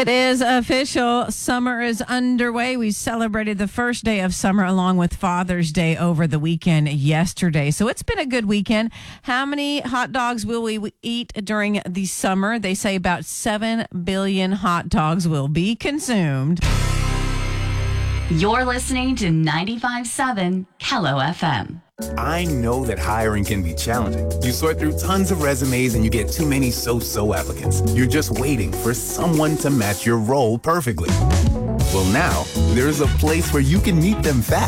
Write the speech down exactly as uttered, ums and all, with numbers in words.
It is official. Summer is underway. We celebrated the first day of summer along with Father's Day over the weekend yesterday. So it's been a good weekend. How many hot dogs will we eat during the summer? They say about seven billion hot dogs will be consumed. You're listening to ninety-five point seven Kello F M. I know that hiring can be challenging. You sort through tons of resumes and you get too many so-so applicants. You're just waiting for someone to match your role perfectly. Well, now, there's a place where you can meet them fast.